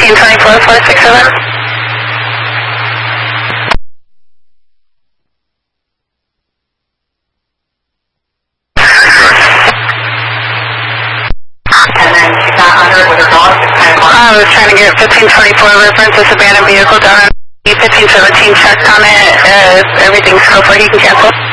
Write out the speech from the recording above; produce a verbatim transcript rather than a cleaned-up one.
fifteen twenty-four, four six seven. I was trying to get fifteen twenty-four reference, this abandoned vehicle down on fifteen seventeen checked on it, uh, everything's go for he can cancel.